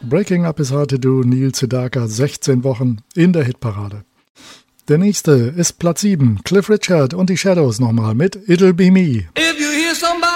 Breaking Up is Hard to Do, Neil Sedaka, 16 Wochen in der Hitparade. Der nächste ist Platz 7, Cliff Richard und die Shadows nochmal mit It'll Be Me. If